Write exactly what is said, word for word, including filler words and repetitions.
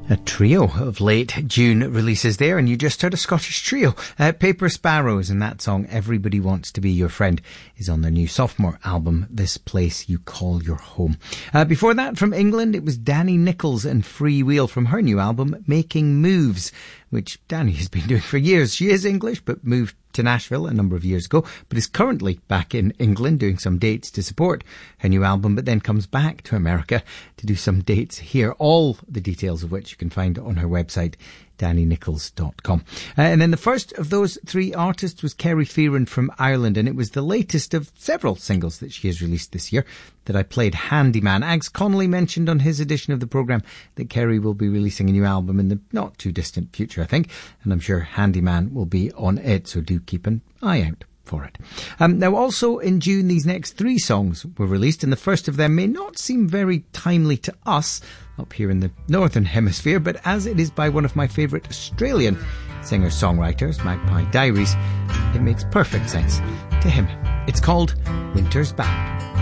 A trio of late June releases there, and you just heard a Scottish trio, uh, Paper Sparrows, and that song Everybody Wants to Be Your Friend is on their new sophomore album, This Place You Call Your Home. Uh, before that, from England, it was Danny Nichols and Free Wheel from her new album, Making Moves, which Danny has been doing for years. She is English, but moved to Nashville a number of years ago, but is currently back in England doing some dates to support her new album, but then comes back to America to do some dates here, all the details of which you can find on her website, danny nichols dot com. Uh, and then the first of those three artists was Kerry Fearon from Ireland, and it was the latest of several singles that she has released this year that I played, Handyman. Ags Connolly mentioned on his edition of the programme that Kerry will be releasing a new album in the not too distant future, I think, and I'm sure Handyman will be on it, so do keep an eye out for it. Um, now, also in June, these next three songs were released, and the first of them may not seem very timely to us up here in the Northern Hemisphere, but as it is by one of my favourite Australian singer-songwriters, Magpie Diaries, it makes perfect sense to him. It's called Winter's Back.